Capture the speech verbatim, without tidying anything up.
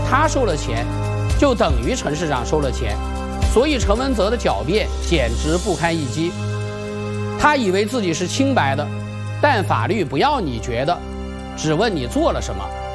他收了钱，就等于陈市长收了钱，所以陈文泽的狡辩简直不堪一击。他以为自己是清白的，但法律不要你觉得，只问你做了什么。